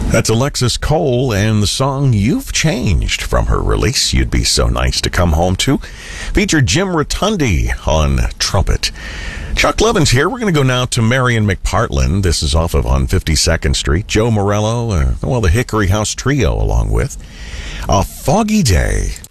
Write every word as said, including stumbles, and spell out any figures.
That's Alexis Cole and the song You've Changed from her release, You'd Be So Nice to Come Home To. Featured Jim Rotundi on trumpet. Chuck Levins here. We're going to go now to Marion McPartland. This is off of on fifty-second Street. Joe Morello, uh, well, the Hickory House Trio along with A Foggy Day.